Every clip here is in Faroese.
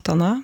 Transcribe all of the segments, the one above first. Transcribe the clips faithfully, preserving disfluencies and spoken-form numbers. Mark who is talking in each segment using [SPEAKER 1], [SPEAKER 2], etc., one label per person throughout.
[SPEAKER 1] åttarna.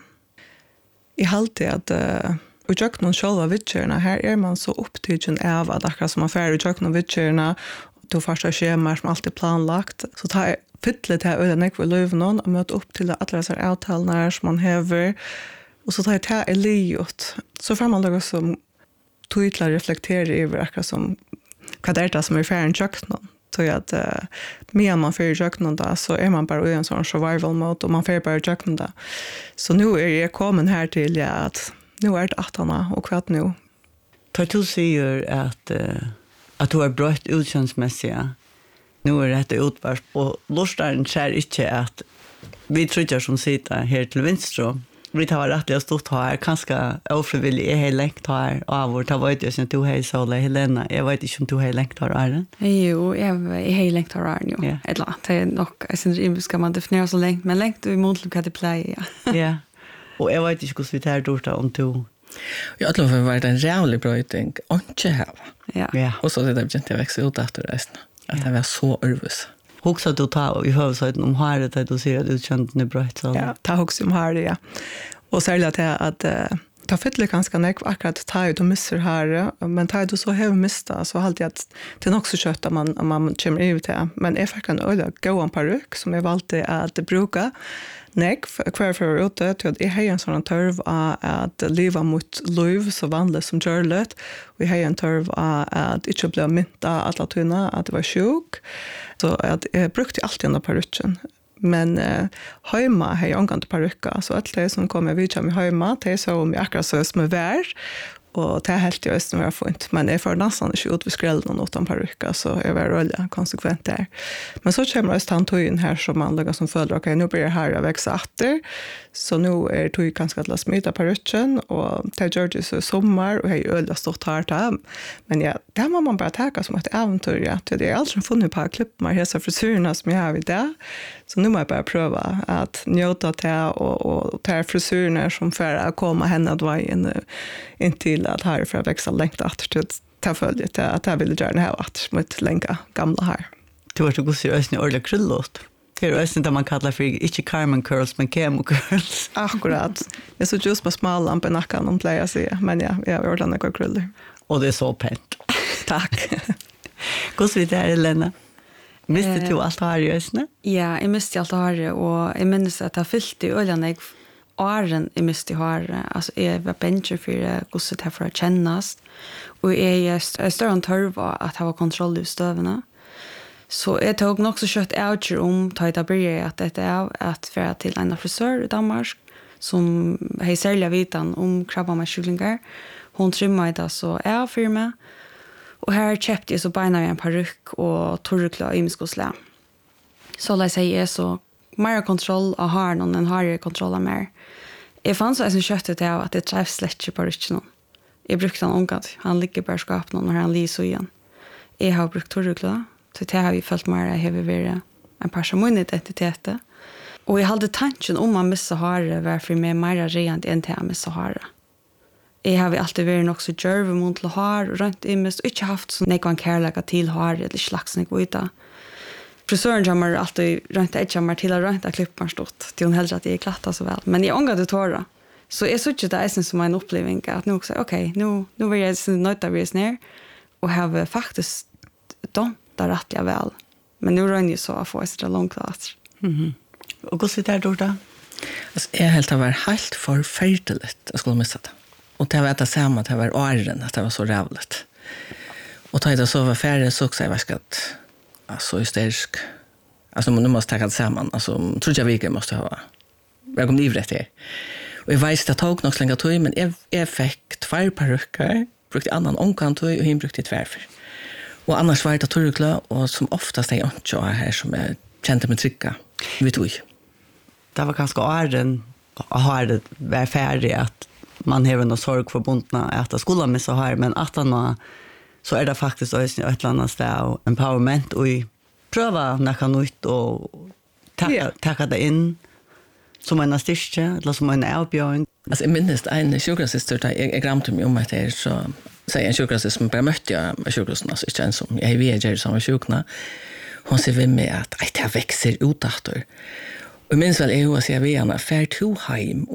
[SPEAKER 1] Jag halte att uh, och jag någon själva vidgerna här är man så upptagen av att akkurat som man färdig jag någon vidgerna då första schemat som alltid planlagt så tar fytlet här öden jag vill löva någon och möta upp till alla så här avtalna som man häver och så tar jag till Eliot så får man då som tydligt reflektera över akkurat som vad det är som är färdig jag någon så att uh, mer man för jag någon där så är man bara i en sån survival mode och man får bara jag någon där så nu är jag kommen här till ja, att nu är det åttarna och kvart nu.
[SPEAKER 2] Tar du säger att uh, att du har brött utkänsmässiga. Nu är det utvarp och lustaren skär inte att vi tror som sitter här till vänster. Vi tar rättliga stort här kanske ofrivilligt är helt längt här av vårt har varit ju sen du hej så Helena. Jag vet inte om du hej längt här är det.
[SPEAKER 3] Jo, jag är hej längt här nu. Eller det är nog jag syns ska man definiera så längt men längt vi mot kan det play ja.
[SPEAKER 2] Ja. Och jag vet inte hur vi tar då om du.
[SPEAKER 4] Jag tror för var det en jävligt bra utting. Inte här.
[SPEAKER 3] Ja.
[SPEAKER 2] Ja.
[SPEAKER 4] Och så det där inte växa ut efter resten. Att det var så nervös.
[SPEAKER 2] Också du tar vi hör så att om har det att du ser att du känner det bra så.
[SPEAKER 1] Ja, ta också om har det ja. Och särskilt att att uh, ta fyttle ganska nek akkurat ta ut och missar här men ta ut så har mista så halt jag att det är också kött att man man kommer ut här men är faktiskt en öde gå en paruk som jag valde att bruka nek kvar för ute till att jag har en sån törv att leva mot liv så vanligt som görlet och jag har en törv att inte bli mynta alla tunna att det var sjuk så att jag brukade alltid den paruken. Men eh, hemma har jag angått paruka så att det som kommer vid mig hemma det är så om jag akkurat så som är vär och det är helt just nu har fått men jag får nästan inte ut vid skrällen utan paruka så jag var rölla konsekvent där. Men så kommer det stantoin här som man lägger som följer okej nu blir det här att växa åter så nu är det ju ganska att smita paruken och det gör det så sommar och jag är ölla stort här där. Men ja, det må man bara ta som ett äventyr ja. Det är allt som funnit på att klippa mig hela frisyrerna som jag har vid det. Så nu må jag bara pröva att njuta det och, och ta frisyrerna som för att komma henne att vara in, in till att här för att växa längt att ta följet till att jag vill göra det här att mot länka gamla här.
[SPEAKER 2] Du har så god sig ösning ordentligt kryllåt. Det är ösning där man kallar för inte Carmen curls men Kemo curls.
[SPEAKER 1] Akkurat. Jag så just på smallamp i nacken om playa sig men ja, jag har ordentligt några kryllor.
[SPEAKER 2] Och det är så pent.
[SPEAKER 1] Tack.
[SPEAKER 2] Gå så vidare Elena. Miste du allt här i ösning?
[SPEAKER 3] Ja, jag miste allt här och jag minns att jag fyllt i öljan jag åren jag miste har alltså jag var bencher för gosset här för att kännas och jag är större än törv att ha kontroll i stövarna. Så jag tog nog så kött outer om ta ett börja att det är att föra till en frisör i Danmark som har sälja vitan om krabba med kycklingar. Hon trimmade det så är för mig. Och här köpte jag så beina en paruk och torrkla i miskoslä. Så lär säga är så mer kontroll av har någon än har kontroll av mer. Jag fann så att jag köttet av att det träffs slätt på rycken. Jag brukade en omgått. Han ligger bara skap någon och han lir så igen. Jag har brukt torrkla. Så det har vi följt med det. Jag har varit en person med identitet. Och jag hade tanken om man missar hare varför jag är mer rent än till jag missar hare. Jag har alltid varit också djörv mot till hare och rönt i mest och inte haft så nekvan kärleka till hare eller slags nekvita. Frisören kommer alltid rönt ett kommer till att rönta klippar stått till hon hellre att jag är glatta så väl. Men jag ångade tåra. Så jag såg inte det är som en upplevelse att nu också okej, okay, nu nu vill jag sen nöjda vid ner och have faktiskt då där rättliga väl. Men nu rör ju så att få ett långt klart.
[SPEAKER 2] Mhm. Och hur sitter det då?
[SPEAKER 4] Alltså är helt att vara helt förfärligt. Jag skulle missa det. Och det var det samma att det var åren att det var så rävligt. Och då det så var färre så också jag ska att alltså hysterisk. Alltså nu måste ta det samman. Alltså tror jag vi måste ha. Jag kom livrätt här. Och jag vet att det tog nog så länge tid men jag, jag fick två paruker. Brukte annan omkant och hon brukte tvärför. Och annars var det torrkla och som oftast är inte här som jag kände mig trygga. Vet du?
[SPEAKER 2] Det var ganska åren att ha det var färdig att man har en sorg förbundna att det skulle missa här men att han så är det faktiskt ett eller annat ställe empowerment och pröva något nytt och ta yeah. ta det in som en styrke eller som en avbjörning.
[SPEAKER 4] Alltså jag minns en sjukhussyster där jag glömde mig om att det är så säger en sjukhussyster som bara mötte jag med sjukhusen alltså inte ens som jag är vidare som var sjukna. Hon säger vi med att det växer ut efter. Och minns väl jag att jag vet att färd to hem